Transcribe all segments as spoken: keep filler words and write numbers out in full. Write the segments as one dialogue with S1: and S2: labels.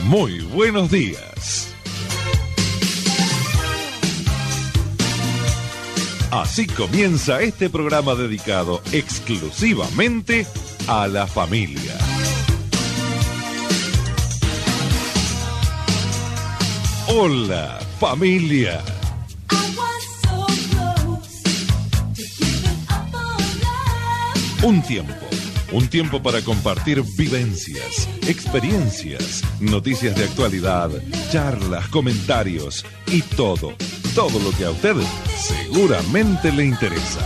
S1: Muy buenos días. Así comienza este programa dedicado exclusivamente a la familia. Hola, familia. Un tiempo, un tiempo para compartir vivencias, experiencias, noticias de actualidad, charlas, comentarios y todo, todo lo que a usted seguramente le interesa.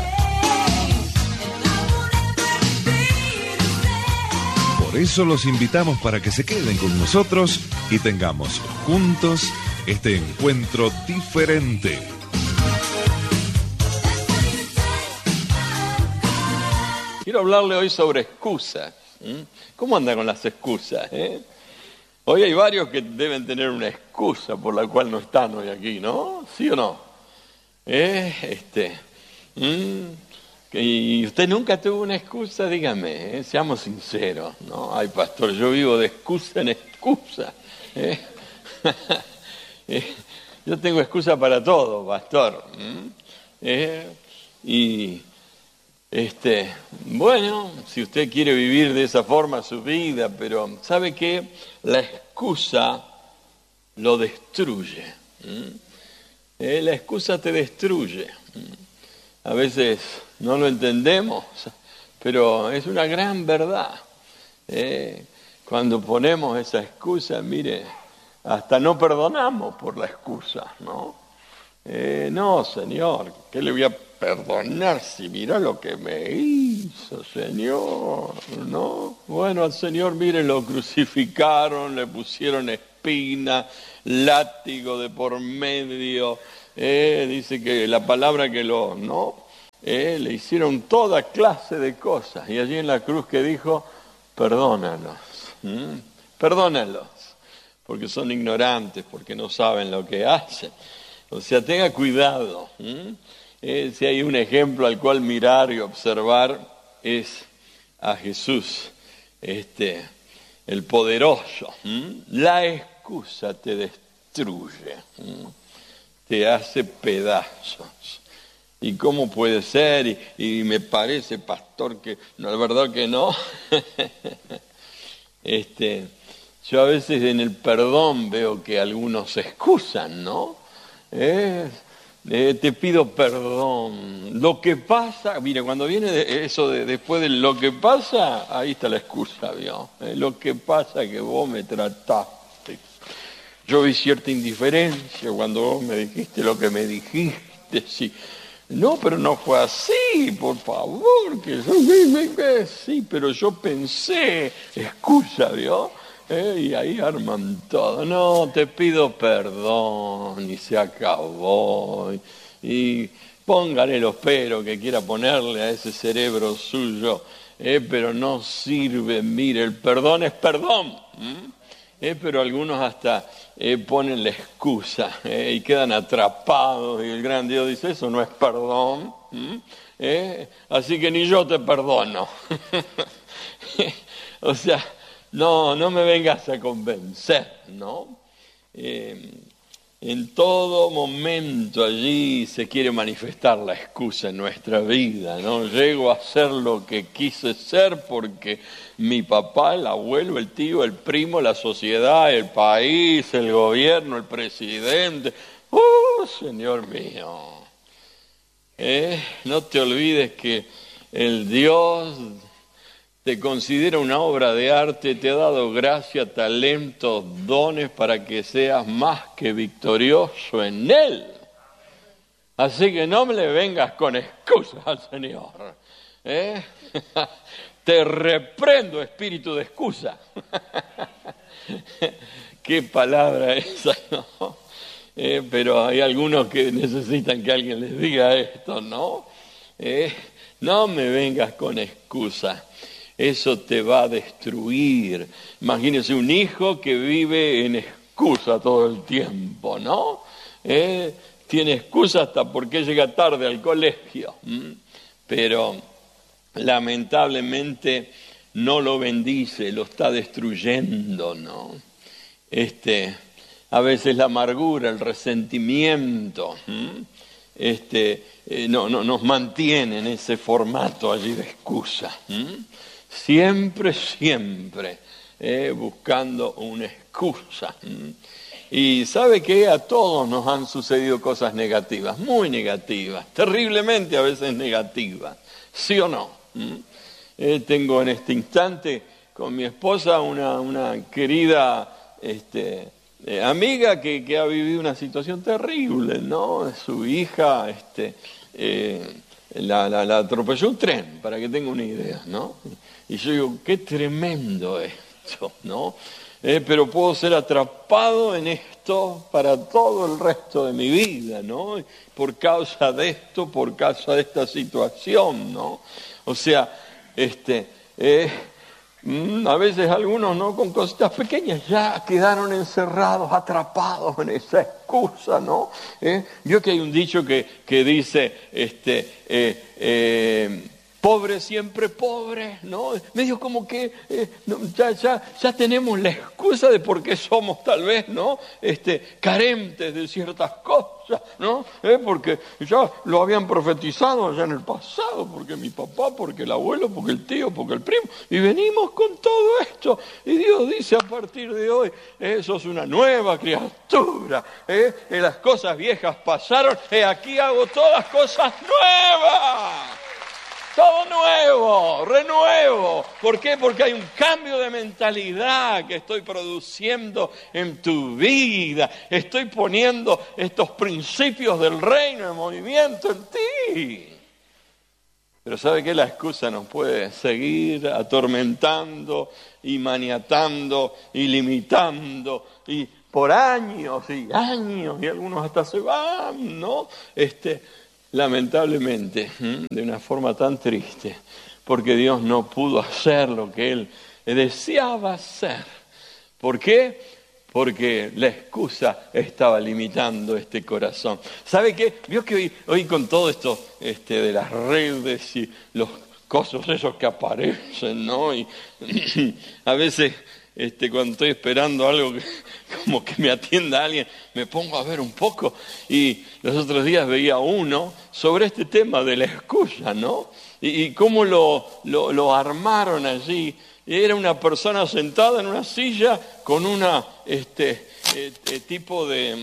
S1: Por eso los invitamos para que se queden con nosotros y tengamos juntos este encuentro diferente.
S2: Quiero hablarle hoy sobre excusas. ¿Cómo anda con las excusas? ¿Eh? Hoy hay varios que deben tener una excusa por la cual no están hoy aquí, ¿no? ¿Sí o no? ¿Eh? Este, ¿Mm? ¿Y usted nunca tuvo una excusa? Dígame, ¿eh? Seamos sinceros, ¿no? Ay, pastor, yo vivo de excusa en excusa. ¿Eh? ¿Eh? Yo tengo excusa para todo, pastor. ¿Eh? Y... Este, bueno, si usted quiere vivir de esa forma su vida, pero ¿sabe qué? La excusa lo destruye. ¿Mm? Eh, la excusa te destruye. ¿Mm? A veces no lo entendemos, pero es una gran verdad. Eh, cuando ponemos esa excusa, mire, hasta no perdonamos por la excusa, ¿no? Eh, no, Señor, ¿qué le voy a perdonar si mira lo que me hizo, Señor? ¿No? Bueno, al Señor, mire, lo crucificaron, le pusieron espina, látigo de por medio, eh, dice que la palabra que lo, ¿no? Eh, le hicieron toda clase de cosas, y allí en la cruz que dijo, perdónalos, ¿Mm? perdónalos, porque son ignorantes, porque no saben lo que hacen. O sea, tenga cuidado. ¿Mm? Eh, si hay un ejemplo al cual mirar y observar, es a Jesús, este, el poderoso. ¿Mm? La excusa te destruye, ¿Mm? te hace pedazos. ¿Y cómo puede ser? Y, y me parece, pastor, que no, la verdad que no. este, yo a veces en el perdón veo que algunos se excusan, ¿no? Eh, eh, te pido perdón. Lo que pasa, mire, cuando viene de eso de, después de lo que pasa, ahí está la excusa, ¿vio? Eh, lo que pasa es que vos me trataste. Yo vi cierta indiferencia cuando vos me dijiste lo que me dijiste, sí. No, pero no fue así, por favor, que yo, sí, pero yo pensé, excusa, ¿vio? Eh, y ahí arman todo. No, te pido perdón y se acabó. Y, y póngale los peros que quiera ponerle a ese cerebro suyo, eh, pero no sirve. Mire, el perdón es perdón. Eh, pero algunos hasta eh, ponen la excusa eh, y quedan atrapados. Y el gran Dios dice, eso no es perdón. Eh, así que ni yo te perdono. O sea... No, no me vengas a convencer, ¿no? Eh, en todo momento allí se quiere manifestar la excusa en nuestra vida, ¿no? Llego a ser lo que quise ser porque mi papá, el abuelo, el tío, el primo, la sociedad, el país, el gobierno, el presidente. ¡Uh, Señor mío! Eh, no te olvides que el Dios... te considera una obra de arte, te ha dado gracia, talentos, dones para que seas más que victorioso en Él. Así que no me le vengas con excusas al Señor. ¿Eh? Te reprendo, espíritu de excusa. Qué palabra esa, ¿no? Eh, pero hay algunos que necesitan que alguien les diga esto, ¿no? Eh, no me vengas con excusas. Eso te va a destruir. Imagínese un hijo que vive en excusa todo el tiempo, ¿no? Eh, tiene excusa hasta porque llega tarde al colegio. ¿Mm? Pero lamentablemente no lo bendice, lo está destruyendo, ¿no? este, a veces la amargura, el resentimiento, ¿m? este, eh, no, no, nos mantiene en ese formato allí de excusa. ¿m? Siempre, siempre eh, buscando una excusa. ¿m? Y ¿sabe qué? A todos nos han sucedido cosas negativas, muy negativas, terriblemente a veces negativas, ¿sí o no? ¿Mm? Eh, tengo en este instante con mi esposa una, una querida este, eh, amiga que, que ha vivido una situación terrible, ¿no? Su hija este, eh, la, la, la atropelló un tren, para que tenga una idea, ¿no? Y yo digo, qué tremendo esto, ¿no? Eh, pero puedo ser atrapado en esto para todo el resto de mi vida, ¿no? Por causa de esto, por causa de esta situación, ¿no? O sea, este, eh, a veces algunos, ¿no? Con cositas pequeñas ya quedaron encerrados, atrapados en esa excusa, ¿no? ¿Eh? Vio que hay un dicho que, que dice, este, eh, eh, pobre siempre pobre, ¿no? Medio como que eh, no, ya, ya, ya tenemos la excusa de por qué somos tal vez, ¿no? Este, carentes de ciertas cosas, ¿no? Eh, porque ya lo habían profetizado ya en el pasado, porque mi papá, porque el abuelo, porque el tío, porque el primo, y venimos con todo esto, y Dios dice a partir de hoy, eh, sos una nueva criatura, eh, eh, las cosas viejas pasaron, eh, aquí hago todas cosas nuevas. Todo nuevo, renuevo. ¿Por qué? Porque hay un cambio de mentalidad que estoy produciendo en tu vida. Estoy poniendo estos principios del reino en movimiento en ti. Pero ¿sabe qué? La excusa nos puede seguir atormentando y maniatando y limitando y por años y años, y algunos hasta se van, ¿no? Este... Lamentablemente, de una forma tan triste, porque Dios no pudo hacer lo que Él deseaba hacer. ¿Por qué? Porque la excusa estaba limitando este corazón. ¿Sabe qué? Vio que hoy, hoy con todo esto este, de las redes y los cosos esos que aparecen, ¿no? Y a veces... Este, cuando estoy esperando algo que, como que me atienda alguien, me pongo a ver un poco. Y los otros días veía uno sobre este tema de la excusa, ¿no? Y, y cómo lo, lo, lo armaron allí. Y era una persona sentada en una silla con una este, este tipo de,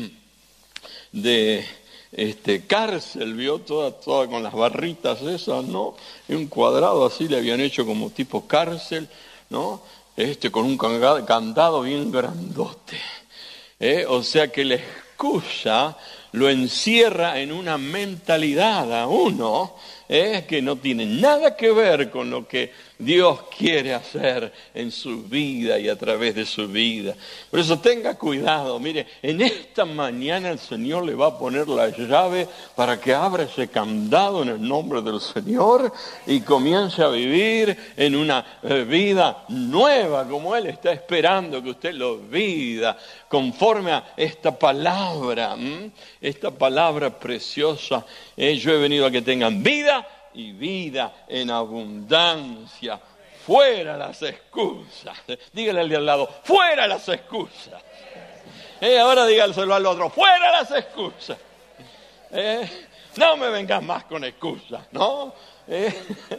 S2: de este, cárcel, vio, toda, toda con las barritas esas, ¿no? Y un cuadrado así le habían hecho como tipo cárcel, ¿no? Este con un candado bien grandote. ¿Eh? O sea que la excusa lo encierra en una mentalidad a uno ¿eh? que no tiene nada que ver con lo que Dios quiere hacer en su vida y a través de su vida. Por eso tenga cuidado. Mire, en esta mañana el Señor le va a poner la llave para que abra ese candado en el nombre del Señor y comience a vivir en una vida nueva como Él está esperando que usted lo viva, conforme a esta palabra, ¿m? esta palabra preciosa. Eh, yo he venido a que tengan vida y vida en abundancia. Fuera las excusas. Dígale al de al lado, fuera las excusas. Eh, ahora dígaselo al otro, fuera las excusas. Eh, no me vengas más con excusas, ¿no? Eh,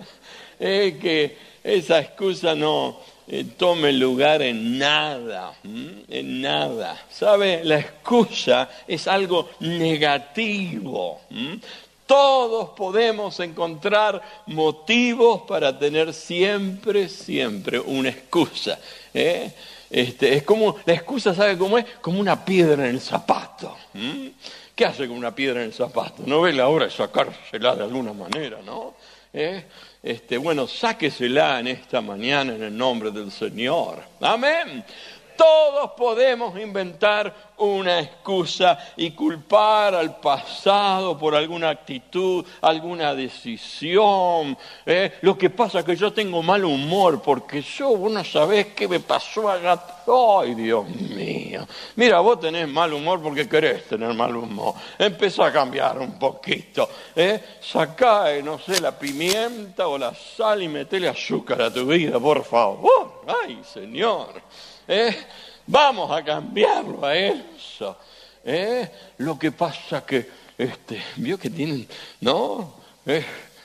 S2: eh, que esa excusa no eh, tome lugar en nada, ¿m? en nada. ¿Sabe? La excusa es algo negativo. ¿m? Todos podemos encontrar motivos para tener siempre, siempre una excusa. ¿eh? Este, es como, la excusa, ¿sabe cómo es? Como una piedra en el zapato. ¿Mm? ¿Qué hace con una piedra en el zapato? ¿No ve la hora de sacársela de alguna manera, no? ¿Eh? Este, bueno, sáquesela en esta mañana en el nombre del Señor. Amén. Todos podemos inventar una excusa y culpar al pasado por alguna actitud, alguna decisión. ¿eh? Lo que pasa es que yo tengo mal humor porque yo, vos no sabés qué me pasó allá. ¡Ay, Dios mío! Mira, vos tenés mal humor porque querés tener mal humor. Empezá a cambiar un poquito. ¿eh? Sacá, no sé, la pimienta o la sal y metele azúcar a tu vida, por favor. ¡Ay, Señor! ¿Eh? Vamos a cambiarlo a eso. ¿Eh? Lo que pasa que, este, vio que tienen, ¿no? ¿Eh?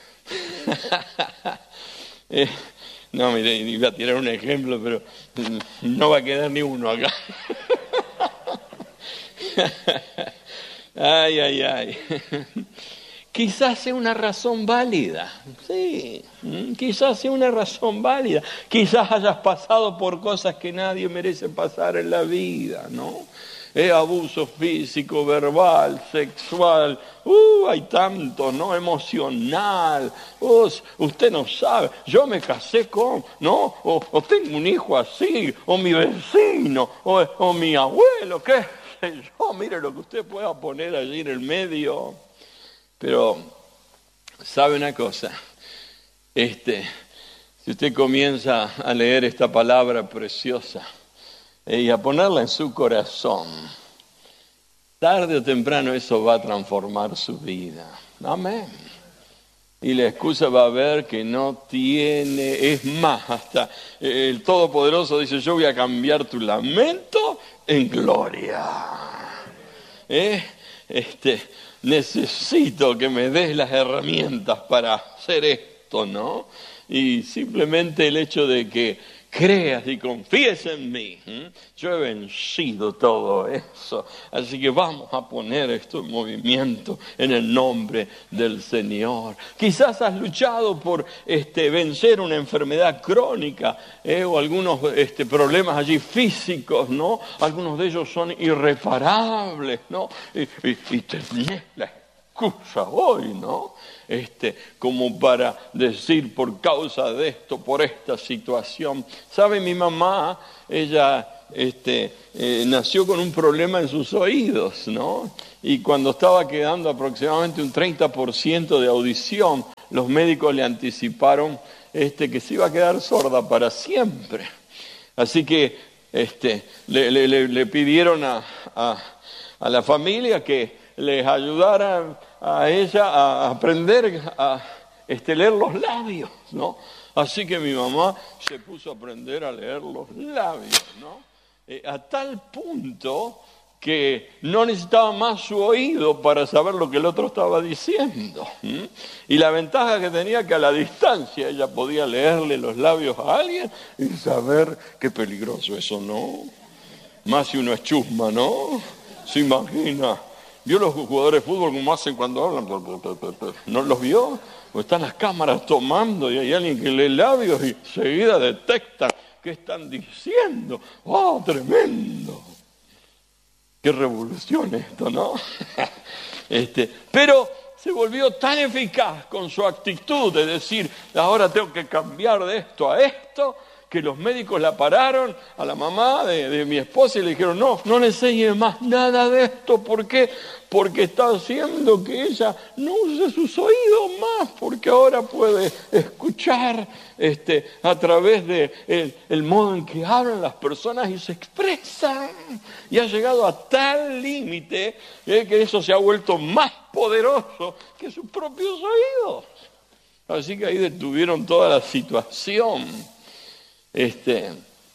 S2: eh, no, mire, iba a tirar un ejemplo, pero no va a quedar ni uno acá. Ay, ay, ay. Quizás sea una razón válida, sí, quizás sea una razón válida. Quizás hayas pasado por cosas que nadie merece pasar en la vida, ¿no? Eh, abuso físico, verbal, sexual, uh, hay tanto, ¿no? Emocional, uh, usted no sabe, yo me casé con, ¿no? O, o tengo un hijo así, o mi vecino, o, o mi abuelo, qué sé yo, mire lo que usted pueda poner allí en el medio. Pero, ¿sabe una cosa? Este, si usted comienza a leer esta palabra preciosa eh, y a ponerla en su corazón, tarde o temprano eso va a transformar su vida. Amén. Y la excusa va a ver que no tiene, es más, hasta el Todopoderoso dice, yo voy a cambiar tu lamento en gloria. ¿Eh? Este... Necesito que me des las herramientas para hacer esto, ¿no? Y simplemente el hecho de que creas y confíes en mí, ¿eh? Yo he vencido todo eso. Así que vamos a poner esto en movimiento en el nombre del Señor. Quizás has luchado por este, vencer una enfermedad crónica ¿eh? o algunos este, problemas allí físicos, ¿no? Algunos de ellos son irreparables, ¿no? Y, y, y tenés la excusa hoy, ¿no? Este, como para decir por causa de esto, por esta situación. ¿Sabe? Mi mamá, ella este, eh, nació con un problema en sus oídos, ¿no? Y cuando estaba quedando aproximadamente un treinta por ciento de audición, los médicos le anticiparon este, que se iba a quedar sorda para siempre. Así que este, le, le, le pidieron a, a, a la familia que les ayudara a ella a aprender a este, leer los labios, ¿no? Así que mi mamá se puso a aprender a leer los labios, ¿no? Eh, a tal punto que no necesitaba más su oído para saber lo que el otro estaba diciendo. ¿Mm? Y la ventaja que tenía que a la distancia ella podía leerle los labios a alguien y saber qué peligroso eso, ¿no? Más si uno es chusma, ¿no? Se imagina. ¿Vio los jugadores de fútbol cómo hacen cuando hablan? ¿No los vio? O están las cámaras tomando y hay alguien que lee labios y enseguida detectan qué están diciendo. ¡Oh, tremendo! ¡Qué revolución esto!, ¿no? este, pero se volvió tan eficaz con su actitud de decir, ahora tengo que cambiar de esto a esto, que los médicos la pararon a la mamá de, de mi esposa y le dijeron, no, no le enseñe más nada de esto. ¿Por qué? Porque está haciendo que ella no use sus oídos más, porque ahora puede escuchar este, a través de el, el modo en que hablan las personas y se expresan. Y ha llegado a tal límite eh, que eso se ha vuelto más poderoso que sus propios oídos. Así que ahí detuvieron toda la situación. Este,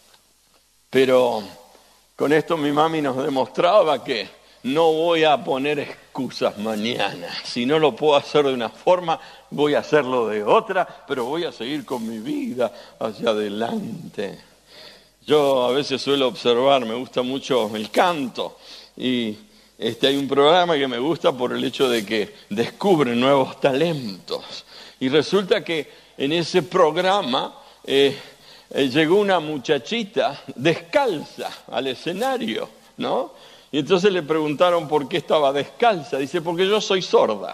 S2: pero con esto mi mami nos demostraba que no voy a poner excusas mañana. Si no lo puedo hacer de una forma, voy a hacerlo de otra, pero voy a seguir con mi vida hacia adelante. Yo a veces suelo observar, me gusta mucho el canto y este, hay un programa que me gusta por el hecho de que descubre nuevos talentos. Y resulta que en ese programa eh, eh, llegó una muchachita descalza al escenario, ¿no? Y entonces le preguntaron por qué estaba descalza. Dice, porque yo soy sorda.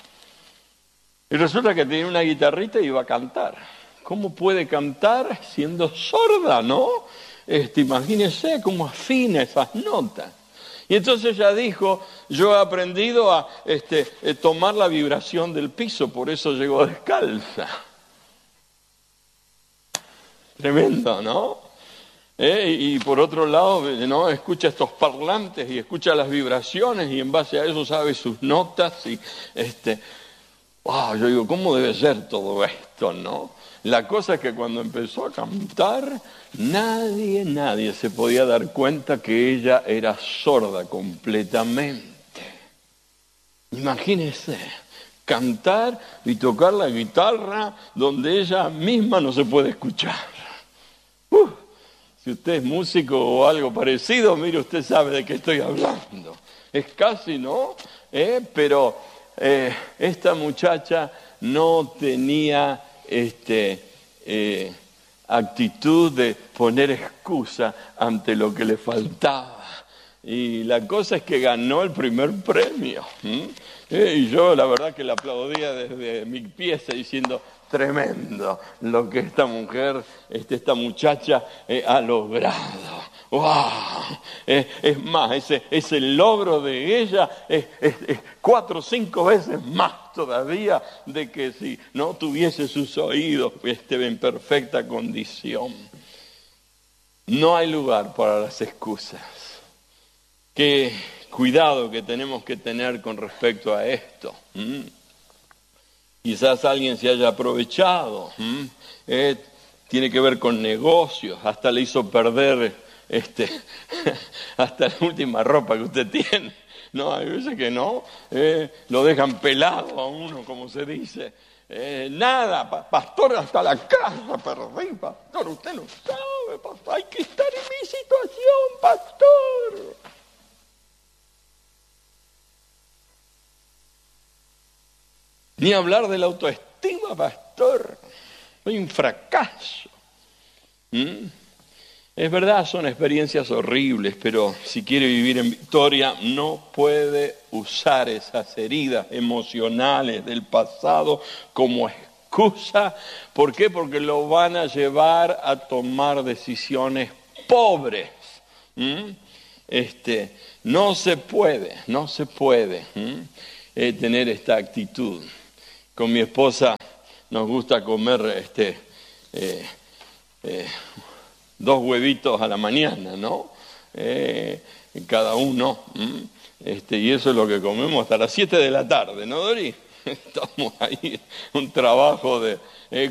S2: Y resulta que tenía una guitarrita y iba a cantar. ¿Cómo puede cantar siendo sorda, no? Este, imagínese cómo afina esas notas. Y entonces ella dijo, yo he aprendido a este, eh, tomar la vibración del piso, por eso llego descalza. Tremendo, ¿no? Eh, y por otro lado, ¿no? Escucha estos parlantes y escucha las vibraciones y en base a eso sabe sus notas y este, wow, yo digo, ¿cómo debe ser todo esto, no? La cosa es que cuando empezó a cantar, nadie, nadie se podía dar cuenta que ella era sorda completamente. Imagínense, cantar y tocar la guitarra donde ella misma no se puede escuchar. Uh, si usted es músico o algo parecido, mire, usted sabe de qué estoy hablando. Es casi, ¿no? Eh, pero eh, esta muchacha no tenía este, eh, actitud de poner excusa ante lo que le faltaba. Y la cosa es que ganó el primer premio. ¿Mm? Eh, y yo la verdad que la aplaudía desde mi pieza diciendo, tremendo lo que esta mujer, este, esta muchacha eh, ha logrado. ¡Wow! Eh, es más, ese, ese logro de ella es, es, es cuatro o cinco veces más todavía de que si no tuviese sus oídos este, en perfecta condición. No hay lugar para las excusas. Qué cuidado que tenemos que tener con respecto a esto. ¿Mm? Quizás alguien se haya aprovechado. ¿Mm? Eh, tiene que ver con negocios. Hasta le hizo perder este, hasta la última ropa que usted tiene. No, hay veces que no. Eh, lo dejan pelado a uno, como se dice. Eh, nada, pa- pastor, hasta la casa perdí, pastor. Usted no sabe, pastor. Hay que estar en mi situación, pastor. Ni hablar de la autoestima, pastor. Soy un fracaso. ¿Mm? Es verdad, son experiencias horribles, pero si quiere vivir en victoria, no puede usar esas heridas emocionales del pasado como excusa. ¿Por qué? Porque lo van a llevar a tomar decisiones pobres. ¿Mm? Este, no se puede, no se puede ¿Mm? eh, tener esta actitud. Con mi esposa nos gusta comer este, eh, eh, dos huevitos a la mañana, ¿no? Eh, cada uno. ¿m? Este, y eso es lo que comemos hasta las siete de la tarde, ¿no, Dori? Estamos ahí, un trabajo de...